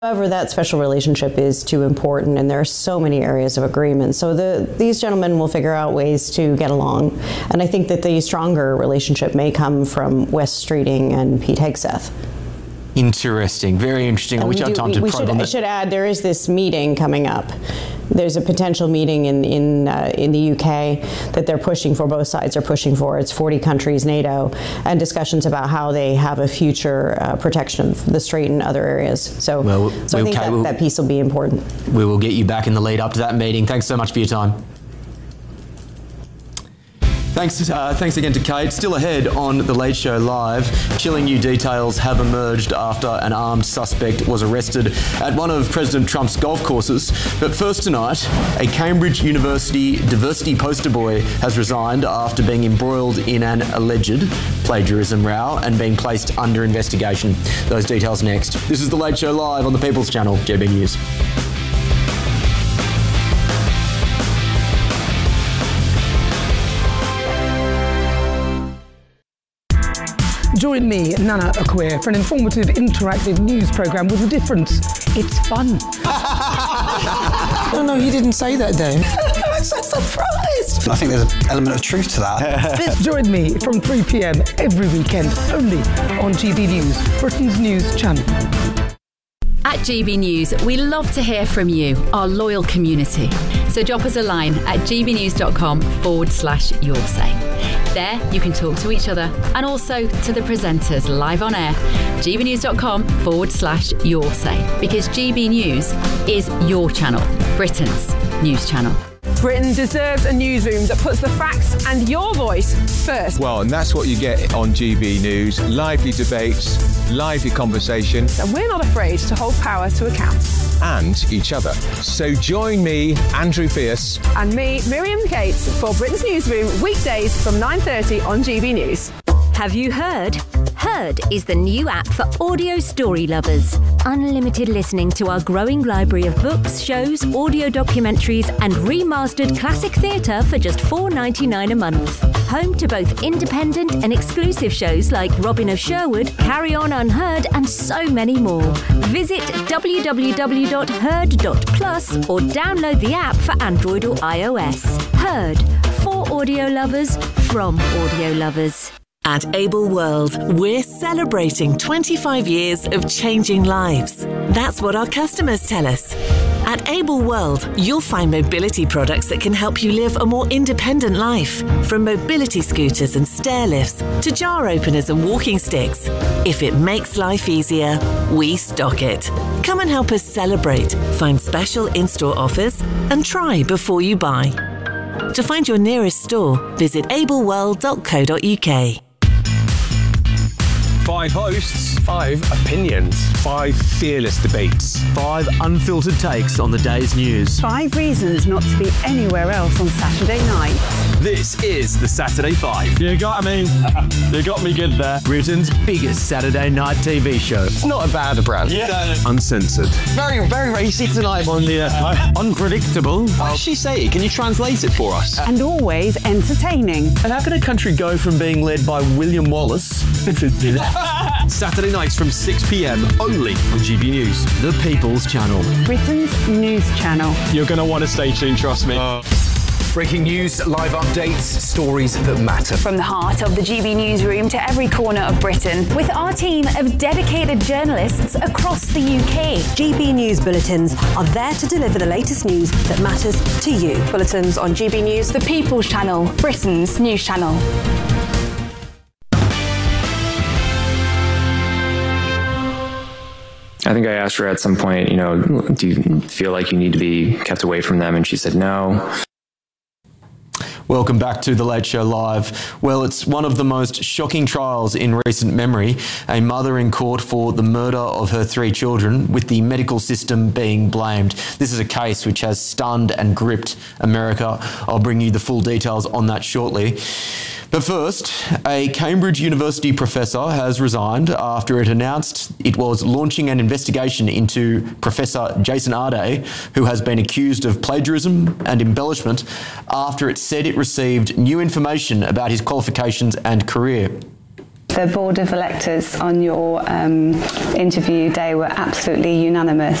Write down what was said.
However, that special relationship is too important, and there are so many areas of agreement. So these gentlemen will figure out ways to get along. And I think that the stronger relationship may come from Wes Streeting and Pete Hegseth. Interesting, very interesting. I I should add, there is this meeting coming up. There's a potential meeting in the UK that they're pushing for, both sides are pushing for. It's 40 countries, NATO, and discussions about how they have a future protection of the Strait and other areas. So I think that piece will be important. We will get you back in the lead up to that meeting. Thanks so much for your time. Thanks again to Kate. Still ahead on The Late Show Live, chilling new details have emerged after an armed suspect was arrested at one of President Trump's golf courses. But first tonight, a Cambridge University diversity poster boy has resigned after being embroiled in an alleged plagiarism row and being placed under investigation. Those details next. This is The Late Show Live on the People's Channel, GB News. Join me, Nana Akweer, for an informative, interactive news programme with a difference. It's fun. No, you didn't say that, Dave. I'm so surprised. I think there's an element of truth to that. Join me from 3 p.m. every weekend, only on GB News, Britain's news channel. At GB News, we love to hear from you, our loyal community. So drop us a line at gbnews.com/yoursay. There, you can talk to each other and also to the presenters live on air. gbnews.com/yoursay, because GB News is your channel, Britain's news channel. Britain deserves a newsroom that puts the facts and your voice first. Well, and that's what you get on GB News. Lively debates, lively conversations. And we're not afraid to hold power to account. And each other. So join me, Andrew Pierce. And me, Miriam Cates, for Britain's Newsroom, weekdays from 9:30 on GB News. Have you heard? Heard is the new app for audio story lovers. Unlimited listening to our growing library of books, shows, audio documentaries and remastered classic theatre for just $4.99 a month. Home to both independent and exclusive shows like Robin of Sherwood, Carry On Unheard and so many more. Visit www.heard.plus or download the app for Android or iOS. Heard, for audio lovers, from audio lovers. At Able World, we're celebrating 25 years of changing lives. That's what our customers tell us. At Able World, you'll find mobility products that can help you live a more independent life. From mobility scooters and stair lifts to jar openers and walking sticks. If it makes life easier, we stock it. Come and help us celebrate, find special in-store offers and try before you buy. To find your nearest store, visit ableworld.co.uk. 5 hosts, 5 opinions, 5 fearless debates, 5 unfiltered takes on the day's news. 5 reasons not to be anywhere else on Saturday night. This is the Saturday 5. You got me good there. Britain's biggest Saturday night TV show. It's not a bad brand. Yeah. Uncensored. Very, very racy tonight on the unpredictable. What did she say? Can you translate it for us? And always entertaining. And how can a country go from being led by William Wallace Saturday nights from 6 p.m. only on GB News, the People's Channel. Britain's news channel. You're going to want to stay tuned, trust me. Breaking news, live updates, stories that matter. From the heart of the GB Newsroom to every corner of Britain, with our team of dedicated journalists across the UK. GB News bulletins are there to deliver the latest news that matters to you. Bulletins on GB News, the People's Channel, Britain's news channel. I think I asked her at some point, do you feel like you need to be kept away from them? And she said no. Welcome back to The Late Show Live. Well, it's one of the most shocking trials in recent memory. A mother in court for the murder of her 3 children, with the medical system being blamed. This is a case which has stunned and gripped America. I'll bring you the full details on that shortly. But first, a Cambridge University professor has resigned after it announced it was launching an investigation into Professor Jason Arday, who has been accused of plagiarism and embellishment after it said it received new information about his qualifications and career. The board of electors on your interview day were absolutely unanimous